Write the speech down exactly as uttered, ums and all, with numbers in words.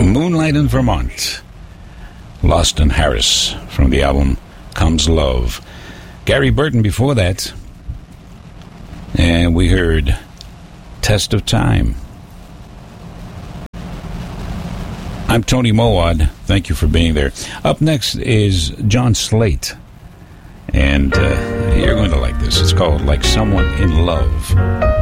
Moonlight in Vermont. Lost in Harris from the album Comes Love. Gary Burton before that. And we heard Test of Time. I'm Tony Mowad. Thank you for being there. Up next is John Slate. And uh, you're going to like this. It's called Like Someone in Love.